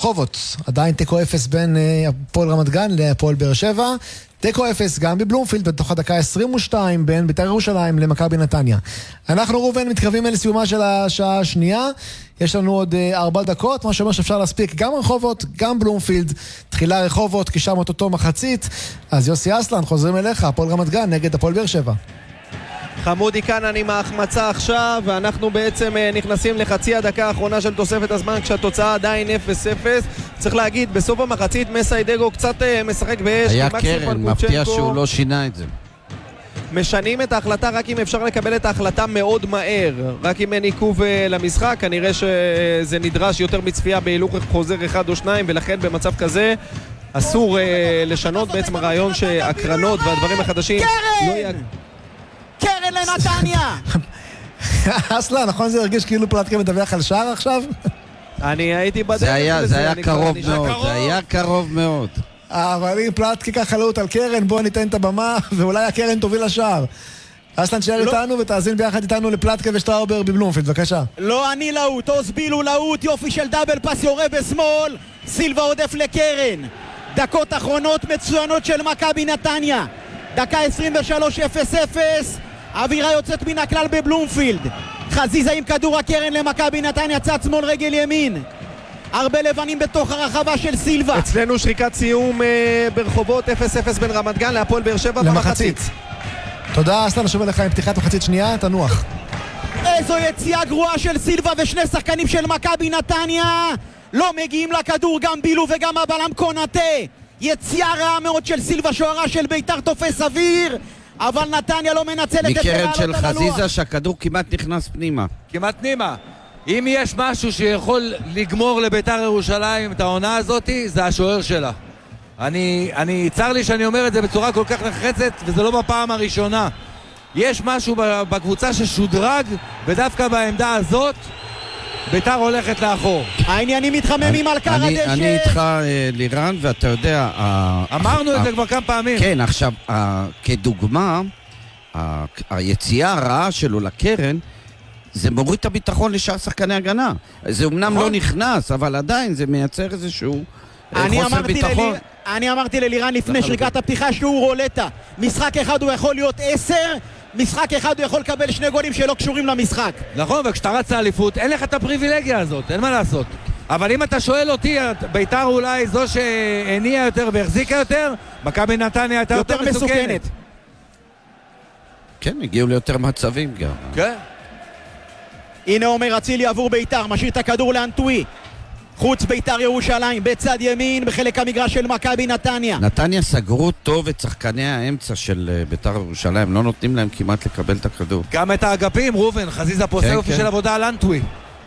רחובות, עדיין תיקו 0 בין הפועל רמת גן להפועל באר שבע, תיקו 0 גם בבלומפילד בתוך הדקה 22 בין בית"ר ירושלים למכבי נתניה. אנחנו ראובן מתקרבים לסיומה של השעה השנייה, יש לנו עוד 4 דקות, מה שאומר שאפשר להספיק גם רחובות, גם בלומפילד, תחילה רחובות, כי שם אותו מחצית. אז יוסי אסלן, חוזרים אליך, הפועל רמת גן נגד הפועל באר שבע. חמודי כאן אני מההחמצה עכשיו, ואנחנו בעצם נכנסים לחצי הדקה האחרונה של תוספת הזמן, כשהתוצאה עדיין 0-0. צריך להגיד, בסוף המחצית מסיידגו קצת משחק באש. היה קרן, מפתיע שהוא לא שינה את זה. משנים את ההחלטה רק אם אפשר לקבל את ההחלטה מאוד מהר, רק אם אין עיכוב למשחק. כנראה שזה נדרש יותר מצפייה בהילוך חוזר 1 או 2, ולכן במצב כזה אסור לשנות. בעצם הרעיון שהקרנות והדברים החדשים קרן לנתניה. אסלה, נכון זה הרגיש כאילו פלטקה מדווח על שער עכשיו? אני הייתי בדרך. זה היה קרוב מאוד, זה היה קרוב מאוד. אבל אם פלטקה ככה לעוט על קרן, בוא ניתן את הבמה, ואולי הקרן תוביל לשער. אסלן תשאר איתנו ותאזין ביחד איתנו לפלטקה ושטראובר בבלומפילד, בבקשה. לא אני לעוט, אוסבילו לעוט, יופי של דאבל פס יורה בשמאל, סילבה עודף לקרן. דקות אחרונות מצוינות של מכבי נתניה. דקה 23-0-0, אווירה יוצאת מן הכלל בבלומפילד. חזיזה עם כדור הקרן למכבי נתניה, צד שמאל רגל ימין. הרבה לבנים בתוך הרחבה של סילבה. אצלנו שריקת סיום ברחובות 0-0 בין רמת גן להפועל באר שבע במחצית. תודה אסלן, נשוב אליך עם פתיחת מחצית שנייה, תנוח. איזו יציאה גרועה של סילבה ושני שחקנים של מכבי נתניה. לא מגיעים לכדור, גם בילו וגם הבלם קונאטה. יציאה רעה מאוד של סילבה, שוערה של בית"ר תופס אוויר, אבל נתניה לא מנצלת את זה לעלות על הלוח. מקרן של חזיזה שהכדור כמעט נכנס פנימה. כמעט פנימה. אם יש משהו שיכול לגמור לבית"ר ירושלים את העונה הזאת, זה השוער שלה. צר לי שאני אומר את זה בצורה כל כך נחרצת, וזה לא בפעם הראשונה. יש משהו בקבוצה ששודרג, ודווקא בעמדה הזאת בית"ר הולכת לאחור. העניינים מתחממים על קר הדשא. אני איתך לירן, ואתה יודע, אמרנו את זה כבר כמה פעמים. כן, עכשיו, כדוגמה, היציאה הרעה שלו לקרן, זה מוריד את הביטחון לשאר שחקני הגנה. זה אמנם לא נכנס, אבל עדיין זה מייצר איזשהו חוסר ביטחון. אני אמרתי ללירן לפני שריקת הפתיחה שהוא רולטה. משחק אחד הוא יכול להיות 10, משחק אחד הוא יכול לקבל 2 גולים שלא קשורים למשחק. נכון, וכשאתה רץ לאליפות, אין לך את הפריבילגיה הזאת, אין מה לעשות. אבל אם אתה שואל אותי, בית"ר אולי זו שהניעה יותר והחזיקה יותר, מכבי נתניה הייתה יותר מסוכנת. כן, הגיעו ליותר מצבים גם. כן. הנה עומר אצילי עבור בית"ר, משאיר את הכדור לאנטואי. חוץ בית"ר ירושלים, בצד ימין, בחלק המגרש של מכבי נתניה. נתניה סגרו טוב את שחקני האמצע של בית"ר ירושלים, לא נותנים להם כמעט לקבל את הכדור. גם את האגפים, ראובן, חזיזה פה עושה יופי של עבודה על אנטואי.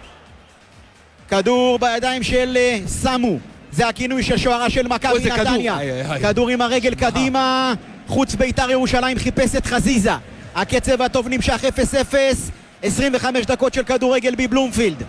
כדור בידיים של סמו, זה הכינוי של שוערה של מכבי נתניה. כדור עם הרגל קדימה, חוץ בית"ר ירושלים חיפש את חזיזה. הקצב הטוב נמשך 0-0, 25 דקות של כדורגל בבלומפילד.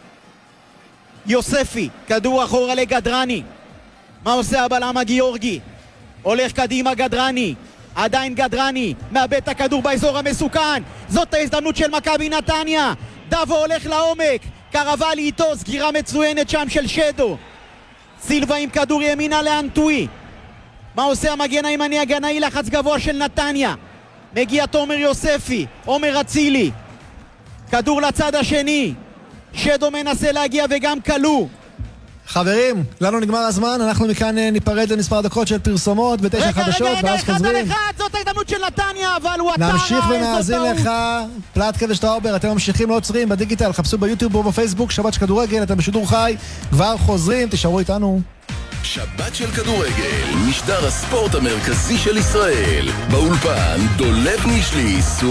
יוספי, כדור אחורה לגדרני. מה עושה הבלם הגיאורגי? הולך קדימה גדרני, עדיין גדרני, מאבד את הכדור באזור המסוכן. זאת ההזדמנות של מכבי נתניה. דאבו הולך לעומק, קרבלי איתו, סגירה מצוינת שם של שדו. סילבה עם כדור ימינה לאנטואי. מה עושה המגן הימני הגנאי? לחץ גבוה של נתניה. מגיע תומר יוספי, עומר אצילי, כדור לצד השני, שדו מנסה להגיע וגם קלו. חברים, לנו נגמר הזמן, אנחנו מכאן ניפרד למספר דקות של פרסומות ב9 חדשות ואז חוזרים. רגע, זאת ההזדמנות של נתניה, אבל הוא עטרה. נמשיך ונאזין לך, פלטקה ושטראובר, אתם ממשיכים לא עוצרים בדיגיטל, חפשו ביוטיוב או בפייסבוק, שבת של כדורגל, אתם בשידור חי, כבר חוזרים, תשארו איתנו. שבת של כדורגל, משדר הספורט המרכזי של ישראל, באולפן דולב נישלי.